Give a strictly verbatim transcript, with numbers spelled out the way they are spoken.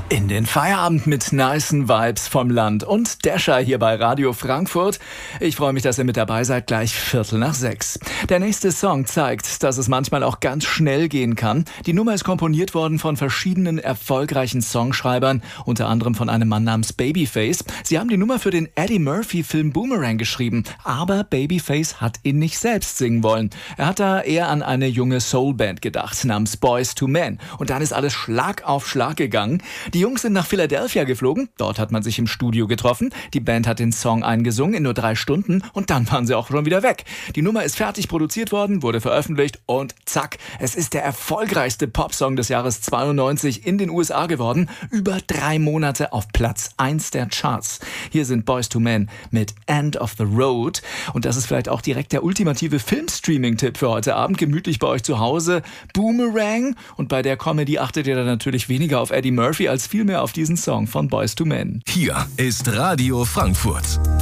In den Feierabend mit nicen Vibes vom Land und Dasher hier bei Radio Frankfurt. Ich freue mich, dass ihr mit dabei seid, gleich Viertel nach sechs. Der nächste Song zeigt, dass es manchmal auch ganz schnell gehen kann. Die Nummer ist komponiert worden von verschiedenen erfolgreichen Songschreibern, unter anderem von einem Mann namens Babyface. Sie haben die Nummer für den Eddie Murphy-Film Boomerang geschrieben, aber Babyface hat ihn nicht selbst singen wollen. Er hat da eher an eine junge Soulband gedacht, namens Boyz two Men. Und dann ist alles Schlag auf Schlag gegangen. Die Die Jungs sind nach Philadelphia geflogen, dort hat man sich im Studio getroffen, die Band hat den Song eingesungen in nur drei Stunden und dann waren sie auch schon wieder weg. Die Nummer ist fertig produziert worden, wurde veröffentlicht und zack, es ist der erfolgreichste Popsong des Jahres zweiundneunzig in den U S A geworden, über drei Monate auf Platz eins der Charts. Hier sind Boyz two Men mit End of the Road und das ist vielleicht auch direkt der ultimative Filmstreaming-Tipp für heute Abend, gemütlich bei euch zu Hause, Boomerang, und bei der Comedy achtet ihr dann natürlich weniger auf Eddie Murphy als vielmehr auf diesen Song von Boyz two Men. Hier ist Radio Frankfurt.